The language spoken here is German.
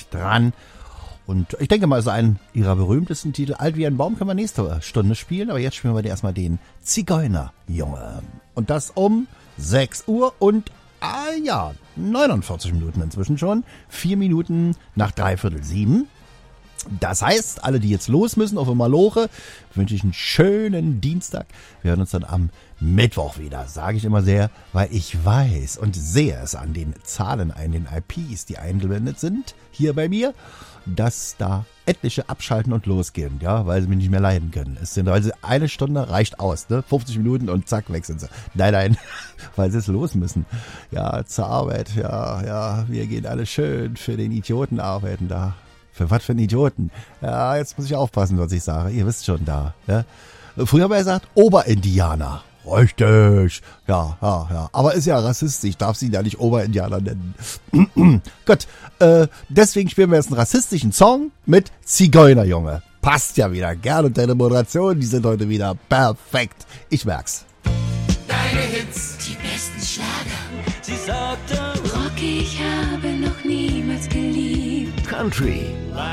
dran. Und ich denke mal, es ist ein ihrer berühmtesten Titel. Alt wie ein Baum können wir nächste Stunde spielen. Aber jetzt spielen wir erstmal den Zigeunerjunge. Und das um 6 Uhr und 49 Minuten inzwischen schon. 4 Minuten nach 6:45. Das heißt, alle, die jetzt los müssen auf Maloche, wünsche ich einen schönen Dienstag. Wir hören uns dann am Mittwoch wieder. Sage ich immer sehr, weil ich weiß und sehe es an den Zahlen, an den IPs, die eingeblendet sind, hier bei mir, dass da etliche abschalten und losgehen, ja, weil sie mich nicht mehr leiden können. Es sind also eine Stunde reicht aus, ne? 50 Minuten und zack, weg sind sie. Nein, weil sie es los müssen. Ja, zur Arbeit, ja, wir gehen alle schön für den Idioten arbeiten da. Für was für einen Idioten? Ja, jetzt muss ich aufpassen, was ich sage. Ihr wisst schon da. Ja? Früher haben wir gesagt, Oberindianer. Richtig. Ja. Aber ist ja rassistisch. Darf sie ja nicht Oberindianer nennen. Gut. Deswegen spielen wir jetzt einen rassistischen Song mit Zigeunerjunge. Passt ja wieder. Gern und deine Moderation, die sind heute wieder perfekt. Ich merk's. Deine Hits, Die besten Schlager. sie sagte, Rock, ich habe noch niemals geliebt. Country.